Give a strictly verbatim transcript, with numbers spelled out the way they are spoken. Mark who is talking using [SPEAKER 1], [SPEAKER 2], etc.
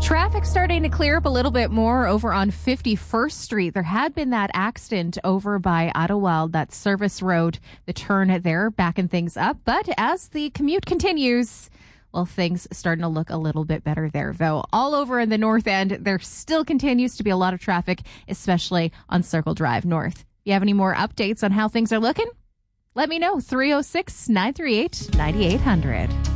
[SPEAKER 1] Traffic starting to clear up a little bit more over on fifty-first Street. There had been that accident over by Idlewild, that service road, the turn there, backing things up. But as the commute continues, well, things starting to look a little bit better there, though. All over in the north end, there still continues to be a lot of traffic, especially on Circle Drive North. If you have any more updates on how things are looking, let me know. three oh six, nine three eight, nine eight hundred.